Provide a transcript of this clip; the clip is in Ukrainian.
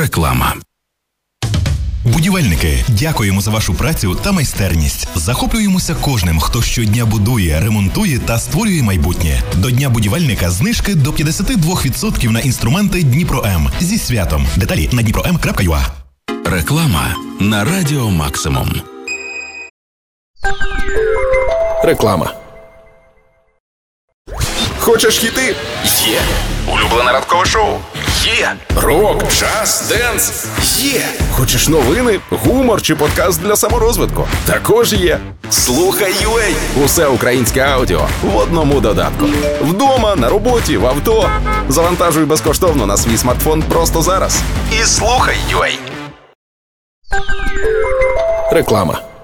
Реклама. Будівельники, дякуємо за вашу працю та майстерність. Захоплюємося кожним, хто щодня будує, ремонтує та створює майбутнє. До Дня будівельника знижки до 52% на інструменти Дніпро-М. Зі святом. Деталі на dniprom.ua. Реклама на Радіо Максимум. Реклама. Хочеш хіти? Є. Улюблене ранкове шоу? Є. Рок, джаз, денс? Є. Хочеш новини, гумор чи подкаст для саморозвитку? Також є. Слухай UA. Усе українське аудіо в одному додатку. Вдома, на роботі, в авто. Завантажуй безкоштовно на свій смартфон просто зараз. І слухай UA. Реклама.